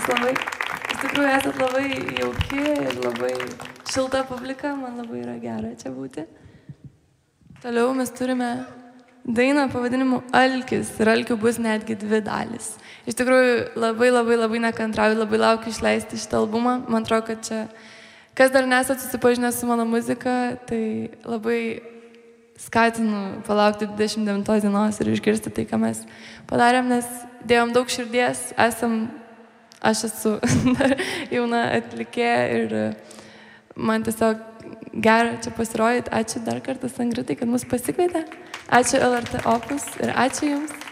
Jūs labai, iš tikrųjų esat labai jauki ir labai šilta publika, man labai yra gera čia būti. Toliau mes turime dainą pavadinimu Alkis ir Alkių bus netgi 2 dalys. Iš tikrųjų labai nekantrauju, labai laukiu išleisti šitą albumą. Man atrodo, kad čia, kas dar nesat susipažinę su mano muzika, tai labai skatinu palaukti 29 dienos ir išgirsti tai, ką mes padarėm, nes dėjom daug širdies, aš esu jauna atlikėja ir man tiesiog gera čia pasirodyti. Ačiū dar kartą Sangritai, kad mus pasikvietė. Ačiū LRT Opus ir ačiū Jums.